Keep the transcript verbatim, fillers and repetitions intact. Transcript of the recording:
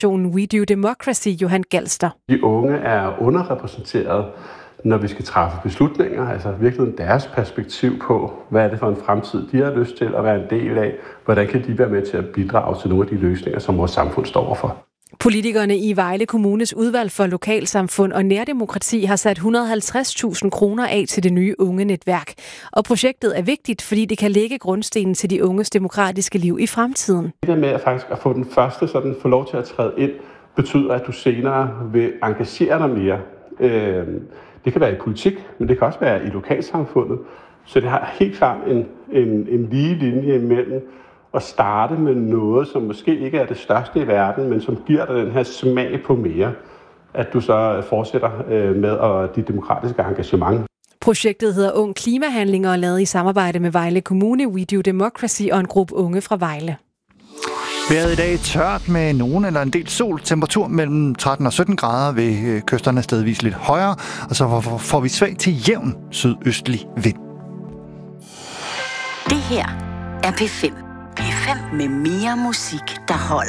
We Do Democracy, Johan Galster. De unge er underrepræsenteret, når vi skal træffe beslutninger, altså virkelig deres perspektiv på, hvad er det for en fremtid, de har lyst til at være en del af, hvordan kan de være med til at bidrage til nogle af de løsninger, som vores samfund står overfor. Politikerne i Vejle Kommunes udvalg for lokalsamfund og nærdemokrati har sat et hundrede og halvtreds tusind kroner af til det nye unge-netværk. Og projektet er vigtigt, fordi det kan lægge grundstenen til de unges demokratiske liv i fremtiden. Det der med at faktisk at få den første sådan få lov til at træde ind, betyder, at du senere vil engagere dig mere. Det kan være i politik, men det kan også være i lokalsamfundet. Så det har helt klart en, en, en lige linje imellem at starte med noget, som måske ikke er det største i verden, men som giver dig den her smag på mere, at du så fortsætter med at, dit demokratiske engagement. Projektet hedder Ung Klimahandling og er lavet i samarbejde med Vejle Kommune, We Do Democracy og en gruppe unge fra Vejle. Vejret i dag tørt med nogen eller en del sol. Temperatur mellem tretten og sytten grader ved kysterne stedvis lidt højere. Og så får vi svag til jævn sydøstlig vind. Det her er P fem. P fem med mere musik, der holder.